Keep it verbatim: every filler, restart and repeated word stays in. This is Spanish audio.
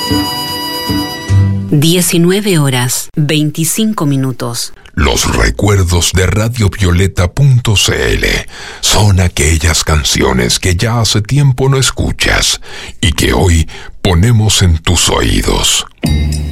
diecinueve horas, veinticinco minutos. Los recuerdos de radio violeta punto c l son aquellas canciones que ya hace tiempo no escuchas y que hoy ponemos en tus oídos.